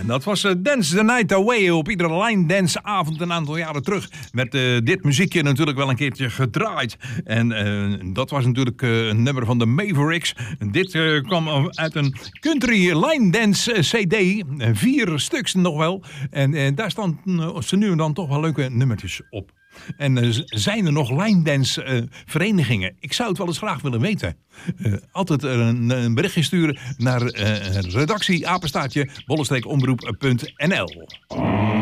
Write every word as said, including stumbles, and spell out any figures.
Dat was uh, Dance the Night Away op iedere line dance avond een aantal jaren terug. Werd uh, dit muziekje natuurlijk wel een keertje gedraaid. En uh, dat was natuurlijk uh, een nummer van de Mavericks. Dit uh, kwam uit een country line dance uh, cd. Uh, vier stuks nog wel. En uh, daar staan uh, ze nu en dan toch wel leuke nummertjes op. En uh, zijn er nog line dance uh, verenigingen? Ik zou het wel eens graag willen weten. Uh, altijd uh, een, een berichtje sturen naar uh, redactie apenstaartje bollestreekomroep punt n l.